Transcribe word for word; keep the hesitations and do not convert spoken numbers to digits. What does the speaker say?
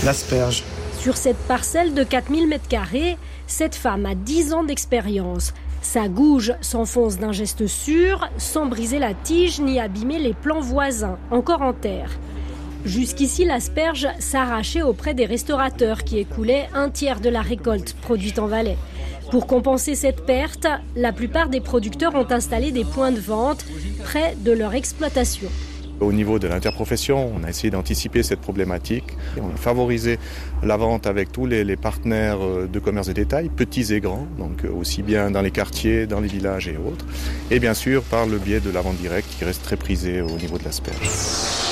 l'asperge. Sur cette parcelle de quatre mille mètres carrés, cette femme a dix ans d'expérience. Sa gouge s'enfonce d'un geste sûr, sans briser la tige ni abîmer les plants voisins, encore en terre. Jusqu'ici, l'asperge s'arrachait auprès des restaurateurs qui écoulaient un tiers de la récolte produite en Valais. Pour compenser cette perte, la plupart des producteurs ont installé des points de vente près de leur exploitation. Au niveau de l'interprofession, on a essayé d'anticiper cette problématique. On a favorisé la vente avec tous les, les partenaires de commerce de détail, petits et grands, donc aussi bien dans les quartiers, dans les villages et autres. Et bien sûr par le biais de la vente directe qui reste très prisée au niveau de l'asperge.